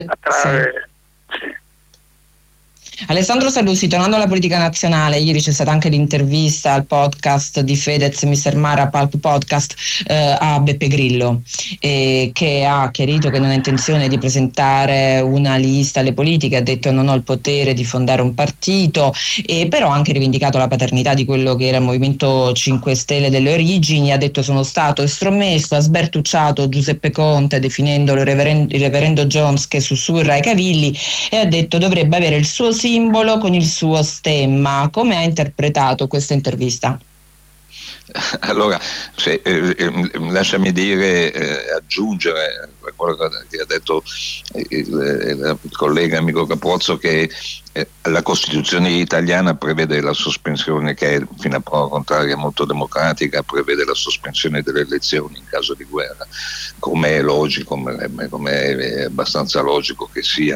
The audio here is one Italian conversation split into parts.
attrarre. Sì. Alessandro Sallusti, tornando alla politica nazionale, ieri c'è stata anche l'intervista al podcast di Fedez, Mr. Mara Pulp Podcast, a Beppe Grillo, che ha chiarito che non ha intenzione di presentare una lista alle politiche, ha detto non ho il potere di fondare un partito, però ha anche rivendicato la paternità di quello che era il Movimento 5 Stelle delle origini, ha detto sono stato estromesso, ha sbertucciato Giuseppe Conte definendolo il reverendo Jones che sussurra ai cavilli e ha detto dovrebbe avere il suo simbolo con il suo stemma. Come ha interpretato questa intervista? Allora, lasciami aggiungere a quello che ha detto il collega amico Capozzo, che la Costituzione italiana prevede la sospensione, che è fino a prova contraria molto democratica, prevede la sospensione delle elezioni in caso di guerra, come è logico, come è abbastanza logico che sia.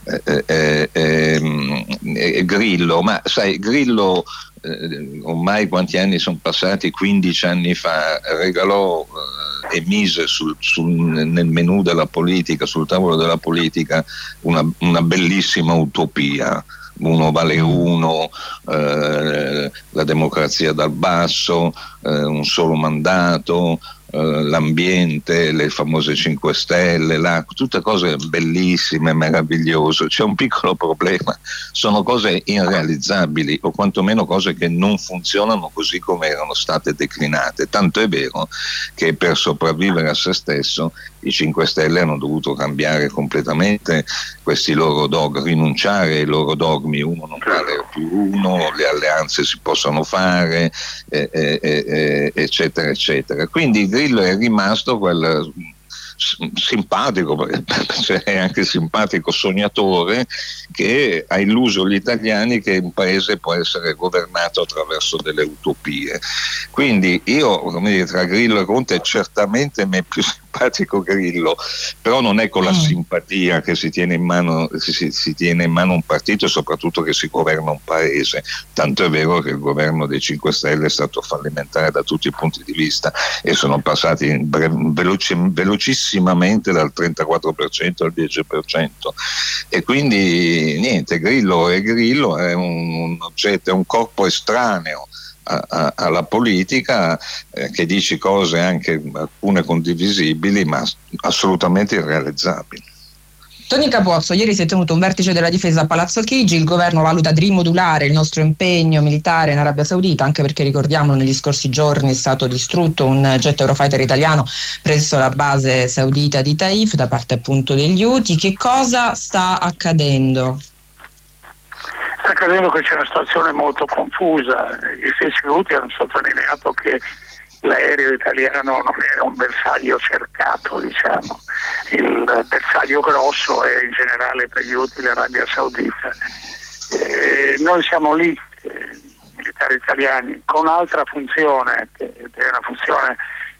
Grillo, ma sai, Grillo ormai quanti anni sono passati? 15 anni fa regalò e mise nel menù della politica, sul tavolo della politica, una bellissima utopia. Uno vale uno, la democrazia dal basso, un solo mandato, l'ambiente, le famose 5 Stelle, tutte cose bellissime, meravigliose. C'è un piccolo problema, sono cose irrealizzabili o quantomeno cose che non funzionano così come erano state declinate, tanto è vero che per sopravvivere a se stesso i 5 Stelle hanno dovuto cambiare completamente questi loro rinunciare ai loro dogmi, uno non vale più uno, le alleanze si possono fare, eccetera eccetera. Quindi Grillo è rimasto quel simpatico, cioè è anche simpatico sognatore, che ha illuso gli italiani che un paese può essere governato attraverso delle utopie. Quindi io, come dire, tra Grillo e Conte certamente mi è più simpatico Grillo, però non è con la simpatia che si tiene in mano un partito e soprattutto che si governa un paese, tanto è vero che il governo dei 5 Stelle è stato fallimentare da tutti i punti di vista e sono passati velocissimamente dal 34% al 10%, e quindi niente, Grillo è un oggetto, è un corpo estraneo alla politica, che dice cose anche alcune condivisibili ma assolutamente irrealizzabili. Tony Capozzo, ieri si è tenuto un vertice della difesa a Palazzo Chigi, il governo valuta di rimodulare il nostro impegno militare in Arabia Saudita, anche perché ricordiamo negli scorsi giorni è stato distrutto un jet Eurofighter italiano presso la base saudita di Taif da parte appunto degli Houthi. Che cosa sta accadendo? Sta accadendo che c'è una situazione molto confusa. Gli stessi Houthi hanno sottolineato che l'aereo italiano non era un bersaglio cercato, diciamo. Il bersaglio grosso è in generale per gli Houthi l'Arabia Saudita. Noi siamo lì, militari italiani, con un'altra funzione, che è una funzione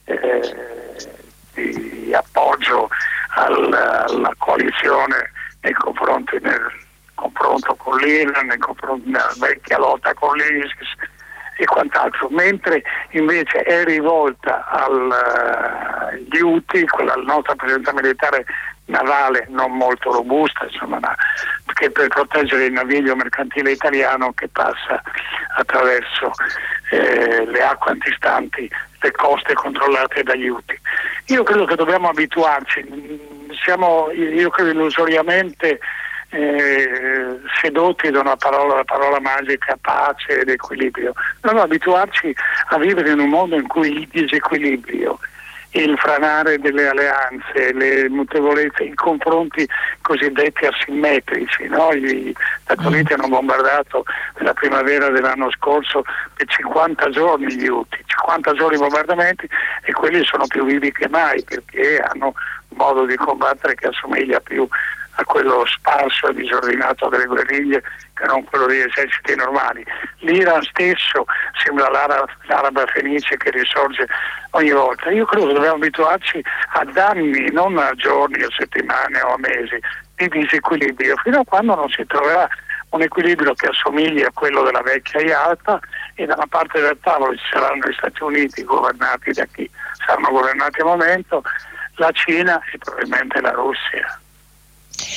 di appoggio alla coalizione nel confronto con l'Iran, nella vecchia lotta con l'ISIS e quant'altro, mentre invece è rivolta agli Houthi, quella nostra presenza militare navale non molto robusta, insomma, che per proteggere il naviglio mercantile italiano che passa attraverso le acque antistanti le coste controllate dagli Houthi. Io credo che dobbiamo abituarci, io credo illusoriamente sedotti da la parola magica pace ed equilibrio. Dobbiamo abituarci a vivere in un mondo in cui il disequilibrio, il franare delle alleanze, le mutevolezze, i confronti cosiddetti asimmetrici, no? Gli Stati Uniti hanno bombardato nella primavera dell'anno scorso per 50 giorni gli Houthi, 50 giorni di bombardamenti, e quelli sono più vivi che mai perché hanno un modo di combattere che assomiglia più a quello sparso e disordinato delle guerriglie che non quello degli eserciti normali. L'Iran stesso sembra l'araba fenice che risorge ogni volta. Io credo che dobbiamo abituarci ad anni, non a giorni o settimane o a mesi, di disequilibrio, fino a quando non si troverà un equilibrio che assomigli a quello della vecchia Yalta, e da una parte del tavolo ci saranno gli Stati Uniti governati da chi saranno governati al momento, la Cina e probabilmente la Russia.